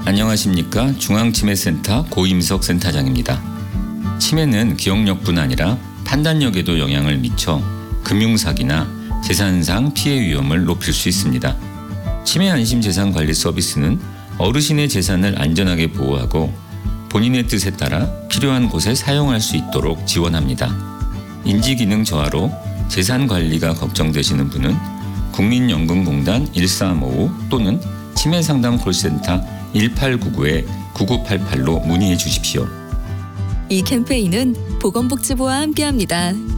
안녕하십니까. 중앙치매센터 고임석 센터장입니다. 치매는 기억력뿐 아니라 판단력에도 영향을 미쳐 금융사기나 재산상 피해 위험을 높일 수 있습니다. 치매 안심 재산 관리 서비스는 어르신의 재산을 안전하게 보호하고 본인의 뜻에 따라 필요한 곳에 사용할 수 있도록 지원합니다. 인지기능 저하로 재산 관리가 걱정되시는 분은 국민연금공단 1355 또는 치매상담 콜센터 1899-9988로 문의해 주십시오. 이 캠페인은 보건복지부와 함께합니다.